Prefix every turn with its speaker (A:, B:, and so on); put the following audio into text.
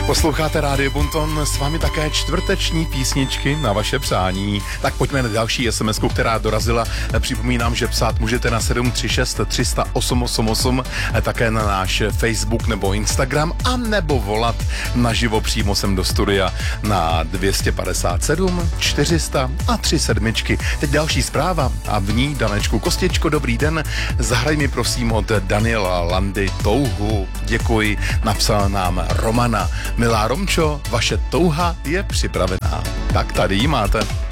A: Posloucháte Rádio Bonton, s vámi také čtvrteční písničky na vaše přání. Tak pojďme na další SMS-ku, která dorazila. Připomínám, že psát můžete na 736 300 888, také na náš Facebook nebo Instagram, a nebo volat naživo přímo sem do studia na 257 400 a 3 sedmičky. Teď další zpráva a v ní, Danečku Kostičko, dobrý den. Zahraj mi prosím od Daniela Landy Touhu. Děkuji, napsal nám Romana. Milá Romčo, vaše touha je připravená. Tak tady ji máte.